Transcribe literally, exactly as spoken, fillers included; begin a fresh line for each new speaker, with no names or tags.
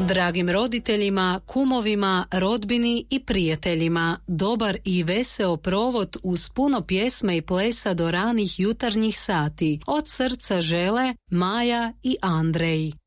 Dragim roditeljima, kumovima, rodbini i prijateljima, dobar i veseo provod uz puno pjesme i plesa do ranih jutarnjih sati. Od srca žele Maja i Andrej.